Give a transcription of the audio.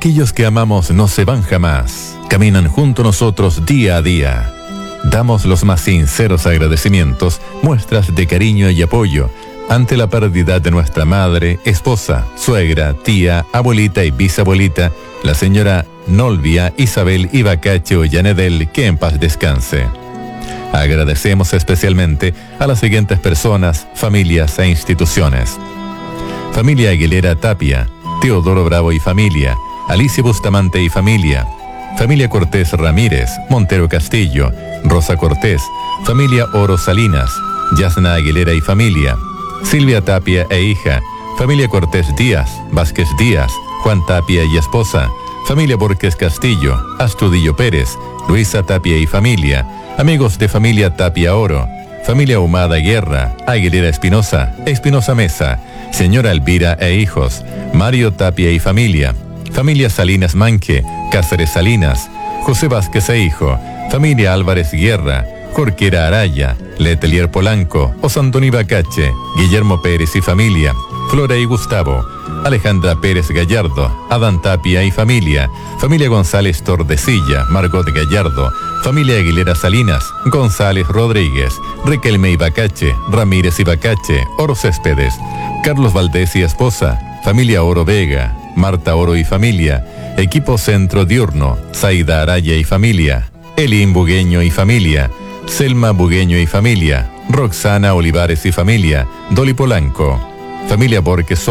Aquellos que amamos no se van jamás, caminan junto a nosotros día a día. Damos los más sinceros agradecimientos, muestras de cariño y apoyo ante la pérdida de nuestra madre, esposa, suegra, tía, abuelita y bisabuelita, la señora Nolvia Isabel Ibacache Ollanedel, que en paz descanse. Agradecemos especialmente a las siguientes personas, familias e instituciones: familia Aguilera Tapia, Teodoro Bravo y familia, Alicia Bustamante y familia, familia Cortés Ramírez, Montero Castillo, Rosa Cortés, familia Oro Salinas, Yasna Aguilera y familia, Silvia Tapia e hija, familia Cortés Díaz, Vázquez Díaz, Juan Tapia y esposa, familia Borges Castillo, Astudillo Pérez, Luisa Tapia y familia, amigos de familia Tapia Oro, familia Humada Guerra, Aguilera Espinosa, Espinosa Mesa, señora Elvira e hijos, Mario Tapia y familia, familia Salinas Manque, Cáceres Salinas, José Vázquez e hijo, familia Álvarez Guerra, Jorquera Araya, Letelier Polanco, Osandoni Bacache, Guillermo Pérez y familia, Flora y Gustavo, Alejandra Pérez Gallardo, Adán Tapia y familia, familia González Tordesilla, Margot Gallardo, familia Aguilera Salinas, González Rodríguez, Riquelme Ibacache, Ramírez Ibacache, Oro Céspedes, Carlos Valdés y esposa, familia Oro Vega, Marta Oro y familia, equipo Centro Diurno, Zaida Araya y familia, Elín Bugueño y familia, Selma Bugueño y familia, Roxana Olivares y familia, Doli Polanco, familia Borges